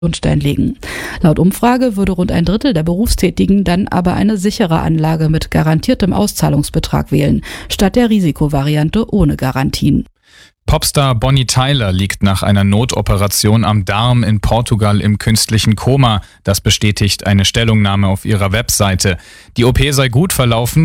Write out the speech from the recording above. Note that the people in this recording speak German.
Grundstein legen. Laut Umfrage würde rund ein Drittel der Berufstätigen dann aber eine sichere Anlage mit garantiertem Auszahlungsbetrag wählen, statt der Risikovariante ohne Garantien. Popstar Bonnie Tyler liegt nach einer Notoperation am Darm in Portugal im künstlichen Koma. Das bestätigt eine Stellungnahme auf ihrer Webseite. Die OP sei gut verlaufen.